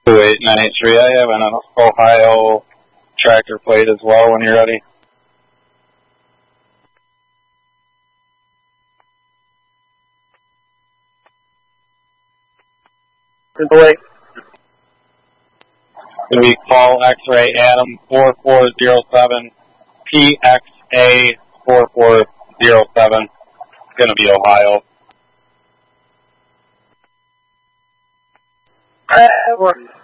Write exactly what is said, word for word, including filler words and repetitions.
two eight nine three, I have an Ohio tractor plate as well when you're ready. Wait. It'll be Paul X-Ray Adam four four zero seven, P X A four four zero seven. It's going to be Ohio. Uh, we're